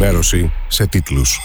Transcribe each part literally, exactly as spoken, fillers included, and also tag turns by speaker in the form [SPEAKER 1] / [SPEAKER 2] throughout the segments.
[SPEAKER 1] ενημέρωση σε τίτλους.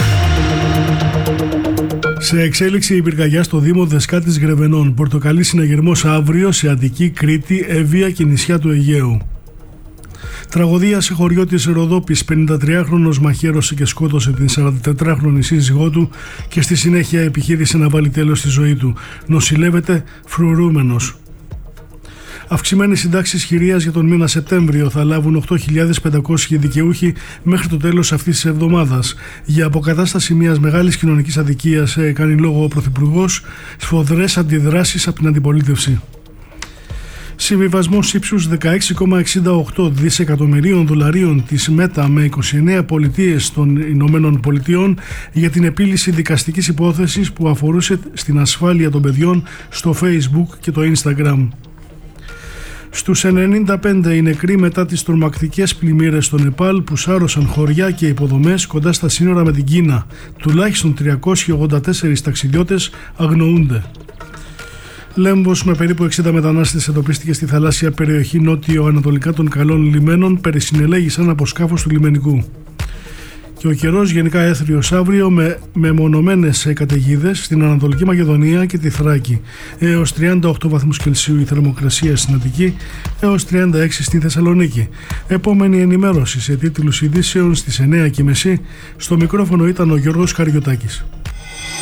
[SPEAKER 2] Σε εξέλιξη η πυρκαγιά στο Δήμο Δεσκάτης Γρεβενών. Πορτοκαλί συναγερμός αύριο σε Αττική, Κρήτη, Εύβοια και νησιά του Αιγαίου. Τραγωδία σε χωριό της Ροδόπης. πενηντατριάχρονος μαχαίρωσε και σκότωσε την σαραντατετράχρονη σύζυγό του και στη συνέχεια επιχείρησε να βάλει τέλος στη ζωή του. Νοσηλεύεται φρουρούμενος. Αυξημένες συντάξεις χειρίας για τον μήνα Σεπτέμβριο θα λάβουν οκτώ χιλιάδες πεντακόσιοι δικαιούχοι μέχρι το τέλος αυτής της εβδομάδας. Για αποκατάσταση μιας μεγάλης κοινωνικής αδικίας κάνει λόγο ο Πρωθυπουργός, σφοδρές αντιδράσεις από την αντιπολίτευση. Συμβιβασμός ύψους δεκαέξι κόμμα εξήντα οκτώ δισεκατομμυρίων δολαρίων της ΜΕΤΑ με είκοσι εννέα πολιτείες των Ηνωμένων Πολιτειών για την επίλυση δικαστικής υπόθεσης που αφορούσε στην ασφάλεια των παιδιών στο Facebook και το Instagram. Στους ενενήντα πέντε οι νεκροί μετά τις τρομακτικές πλημμύρες στο Νεπάλ που σάρωσαν χωριά και υποδομές κοντά στα σύνορα με την Κίνα. Τουλάχιστον τριακόσιοι ογδόντα τέσσερις ταξιδιώτες αγνοούνται. Λέμβος με περίπου εξήντα μετανάστες εντοπίστηκε στη θαλάσσια περιοχή νότιο-ανατολικά των καλών λιμένων, περισυνελέγησαν από σκάφος του λιμενικού. Και ο καιρός γενικά έθριος αύριο με μεμονωμένες καταιγίδες στην Ανατολική Μακεδονία και τη Θράκη. Έως τριάντα οκτώ βαθμούς Κελσίου η θερμοκρασία στην Αττική, έως τριάντα έξι στη Θεσσαλονίκη. Επόμενη ενημέρωση σε τίτλους ειδήσεων στις εννιά και μισή. Στο μικρόφωνο ήταν ο Γιώργος Καριωτάκης.